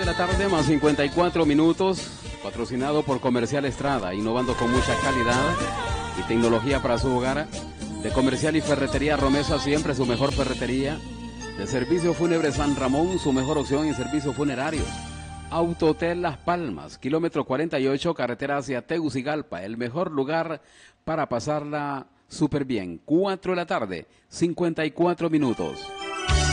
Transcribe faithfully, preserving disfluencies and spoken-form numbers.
la tarde, más cincuenta y cuatro minutos, patrocinado por Comercial Estrada, innovando con mucha calidad y tecnología para su hogar. De Comercial y Ferretería Romesa, siempre su mejor ferretería. De Servicio Fúnebre San Ramón, su mejor opción en servicios funerarios. Autotel Las Palmas, kilómetro cuarenta y ocho, carretera hacia Tegucigalpa, el mejor lugar para pasarla súper bien. cuatro de la tarde, cincuenta y cuatro minutos.